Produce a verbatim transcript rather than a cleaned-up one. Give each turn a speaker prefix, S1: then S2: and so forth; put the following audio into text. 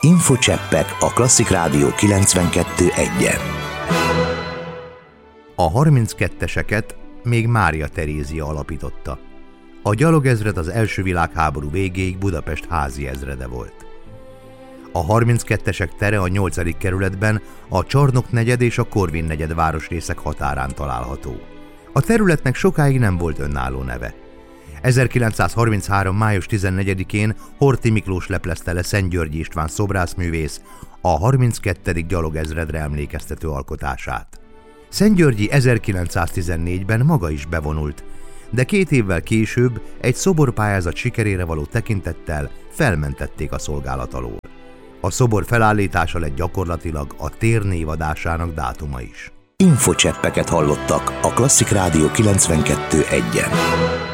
S1: Infocseppek a Klasszik Rádió kilencvenkettő egyen.
S2: A harmincketteseket még Mária Terézia alapította. A gyalogezred az első világháború végéig Budapest házi ezrede volt. A harminckettesek tere a nyolcadik kerületben, a Csarnok negyed és a Korvin negyed városrészek határán található. A területnek sokáig nem volt önálló neve. ezerkilencszázharminchárom. május tizennegyedikén Horthy Miklós leplezte le Szentgyörgyi István szobrászművész a harminckettedik gyalogezredre emlékeztető alkotását. Szentgyörgyi ezerkilencszáztizennégyben maga is bevonult, de két évvel később egy szoborpályázat sikerére való tekintettel felmentették a szolgálat alól. A szobor felállítása lett gyakorlatilag a tér névadásának dátuma is.
S1: Infocseppeket hallottak a Klasszik Rádió kilencvenkettő egyen.